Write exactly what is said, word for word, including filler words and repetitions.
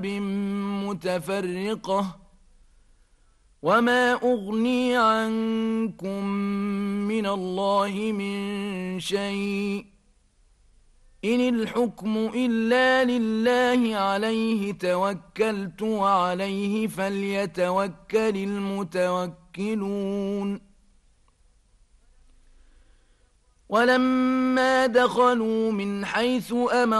متفرقة وما أغني عنكم من الله من شيء إن الحكم إلا لله عليه توكلت وعليه فليتوكل المتوكلون ولما دخلوا من حيث أمروا